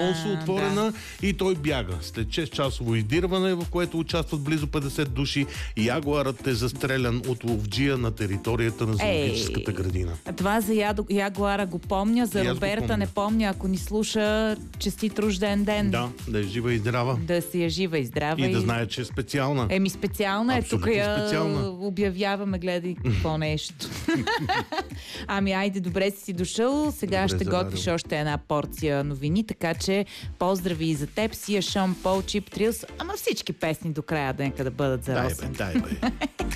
консул отворена и той бяга. След 6-часово издирване, в което участват близо 50 души, ягуарът е застрелян от ловджия на територията на зоологическата градина. Това за ягуара го помня, за Роберта не помня. Ако ни слуша, честит рожден ден. Да е жива и здрава. Да си е жива и здрава. И да знае, че е специална. Специална е. Тук специална. Обявяваме, гледай какво нещо. Айде, добре си дошъл. Сега добре, ще готвиш още една порция новини, така че поздрави и за теб си, Шон Пол, Чип Трилс, ама всички песни до края днека да бъдат за 8. Дай бе.